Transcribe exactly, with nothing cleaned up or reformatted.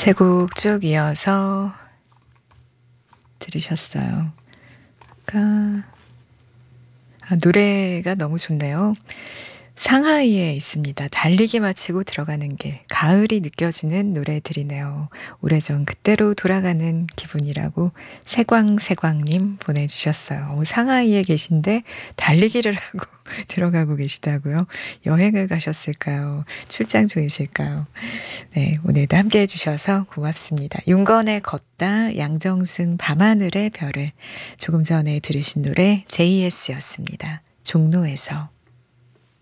세 곡 쭉 이어서 들으셨어요. 아까 아, 노래가 너무 좋네요. 상하이에 있습니다. 달리기 마치고 들어가는 길. 가을이 느껴지는 노래들이네요. 오래전 그때로 돌아가는 기분이라고 세광세광님 보내주셨어요. 오, 상하이에 계신데 달리기를 하고 들어가고 계시다고요? 여행을 가셨을까요? 출장 중이실까요? 네, 오늘도 함께 해주셔서 고맙습니다. 윤건의 걷다, 양정승 밤하늘의 별을, 조금 전에 들으신 노래 제이에스였습니다. 종로에서.